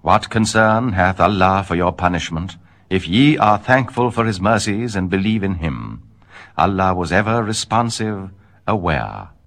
What concern hath Allah for your punishment, if ye are thankful for his mercies and believe in him? Allah was ever responsive, aware.